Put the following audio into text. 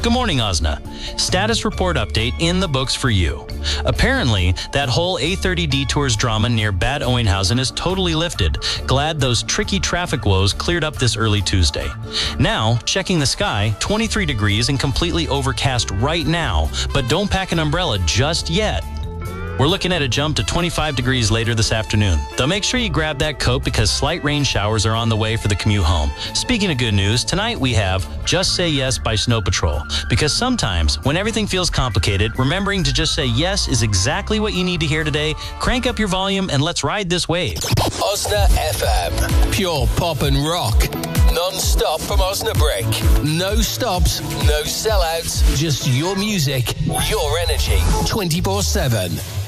Good morning, Osna. Status report update in the books for you. Apparently, that whole A30 detours drama near Bad Oeynhausen is totally lifted. Glad those tricky traffic woes cleared up this early Tuesday. Now, checking the sky, 23 degrees and completely overcast right now, but don't pack an umbrella just yet. We're looking at a jump to 25 degrees later this afternoon. Though make sure you grab that coat because slight rain showers are on the way for the commute home. Speaking of good news, tonight we have Just Say Yes by Snow Patrol. Because sometimes, when everything feels complicated, remembering to just say yes is exactly what you need to hear today. Crank up your volume and let's ride this wave. Osna FM. Pure pop and rock. Non-stop from Osnabrück. No stops, no sellouts. Just your music, your energy. 24/7.